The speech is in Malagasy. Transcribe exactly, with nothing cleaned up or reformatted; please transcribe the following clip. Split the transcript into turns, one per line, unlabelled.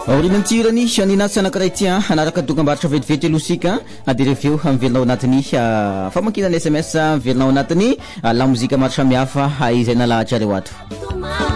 Orinantirany Shanina Sanakaraitya anaraka dokam-barotra vetivety losika dia reveo mivelonao anatiny famakiana S M S mivelonao anatiny la mozika maro samihafa izay nalahatra reo ato.